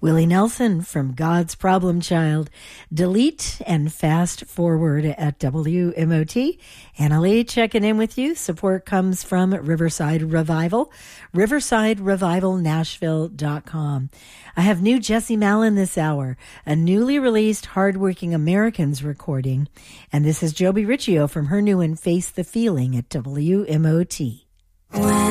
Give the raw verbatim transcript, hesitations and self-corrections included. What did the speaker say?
Willie Nelson from God's Problem Child. Delete and fast forward at W M O T. Anna Lee checking in with you. Support comes from Riverside Revival, riverside revival nashville dot com. I have new Jesse Malin this hour, a newly released Hardworking Americans recording. And this is Joby Riccio from her new one, Face the Feeling at W M O T.